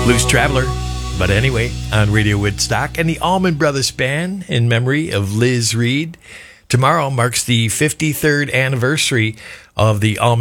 Blues Traveler. But anyway, on Radio Woodstock and the Allman Brothers Band in memory of Liz Reed. Tomorrow marks the 53rd anniversary of the Allman